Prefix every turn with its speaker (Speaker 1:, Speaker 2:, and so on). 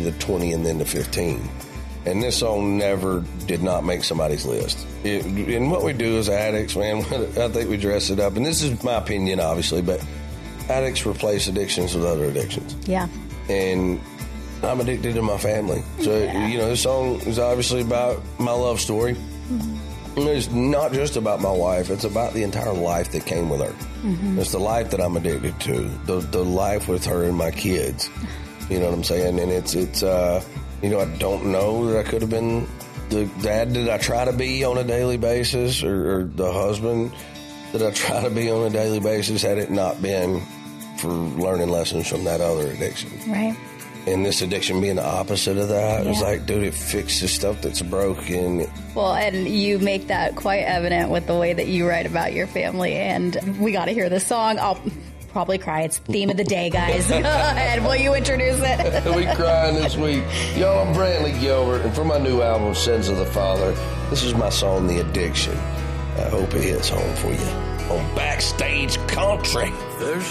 Speaker 1: to 20 and then to 15. And this song never did not make somebody's list. And what we do as addicts, man, I think we dress it up. And this is my opinion, obviously, but addicts replace addictions with other addictions.
Speaker 2: Yeah.
Speaker 1: And I'm addicted to my family. So, this song is obviously about my love story. Mm-hmm. It's not just about my wife. It's about the entire life that came with her. Mm-hmm. It's the life that I'm addicted to, the life with her and my kids. You know what I'm saying? And it's I don't know that I could have been the dad that I try to be on a daily basis or the husband that I try to be on a daily basis had it not been for learning lessons from that other addiction.
Speaker 2: Right.
Speaker 1: And this addiction being the opposite of that, it's like, dude, it fixes stuff that's broken.
Speaker 2: Well, and you make that quite evident with the way that you write about your family. And we got to hear this song. I'll probably cry. It's theme of the day, guys. Go ahead. Will you introduce it?
Speaker 1: We crying this week. Y'all, I'm Brantley Gilbert, and for my new album, Sins of the Father, this is my song, The Addiction. I hope it hits home for you on Backstage Country.
Speaker 3: There's